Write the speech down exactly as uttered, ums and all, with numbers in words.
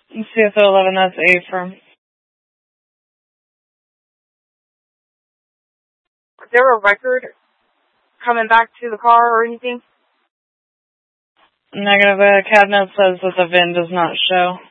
C S O eleven, that's A firm. Is there a record coming back to the car or anything? Negative. A cab note says that the V I N does not show.